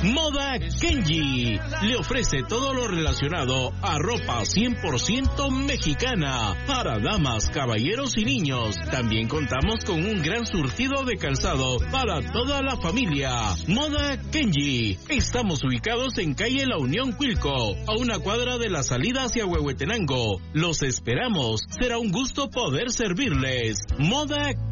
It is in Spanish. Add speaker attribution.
Speaker 1: Moda Kenji le ofrece todo lo relacionado a ropa 100% mexicana para damas, caballeros y niños. También contamos con un gran surtido de calzado para toda la familia. Moda Kenji. Estamos ubicados en calle La Unión Cuilco, a una cuadra de la salida hacia Huehuetenango. Los esperamos. Será un gusto poder servirles. Moda